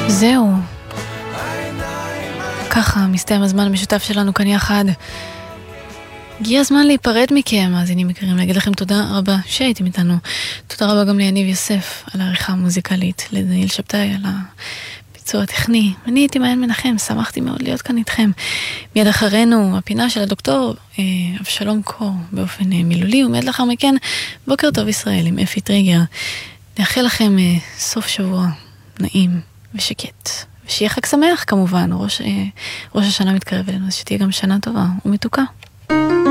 זהו. ככה מסתיים הזמן המשותף שלנו כאן יחד. הגיע הזמן להיפרד מכם, אז הנה מכירים להגיד לכם תודה רבה שהייתם איתנו. תודה רבה גם ליניב יוסף על העריכה המוזיקלית, לדניאל שבתאי על הביצוע הטכני. אני הייתי מעיין מנחם, שמחתי מאוד להיות כאן איתכם. מיד אחרינו הפינה של הדוקטור אבשלום קור באופן מילולי, ומיד לאחר מכן בוקר טוב ישראל עם אפי טריגר. נאחל לכם סוף שבוע נעים ושקט. ושיהיה חג שמח כמובן, ראש השנה מתקרב אלינו, אז שתהיה גם שנה טובה ומתוקה.